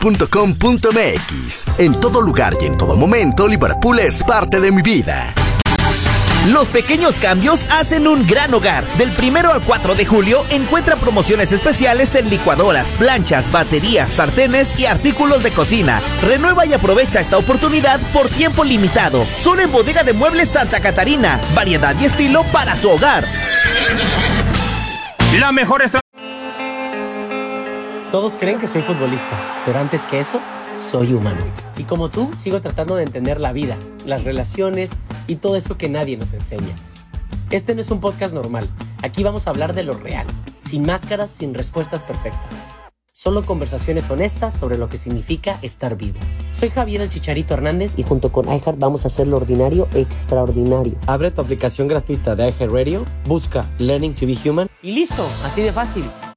liverpool.com.mx. En todo lugar y en todo momento, Liverpool es parte de mi vida. Los pequeños cambios hacen un gran hogar. Del 1 al 4 de julio encuentra promociones especiales en licuadoras, planchas, baterías, sartenes y artículos de cocina. Renueva y aprovecha esta oportunidad por tiempo limitado. Solo en Bodega de Muebles Santa Catarina. Variedad y estilo para tu hogar. La mejor Todos creen que soy futbolista, pero antes que eso, soy humano. Y como tú, sigo tratando de entender la vida, las relaciones y todo eso que nadie nos enseña. Este no es un podcast normal. Aquí vamos a hablar de lo real, sin máscaras, sin respuestas perfectas. Solo conversaciones honestas sobre lo que significa estar vivo. Soy Javier el Chicharito Hernández y junto con iHeart vamos a hacer lo ordinario extraordinario. Abre tu aplicación gratuita de iHeartRadio, busca Learning to be Human y listo, así de fácil.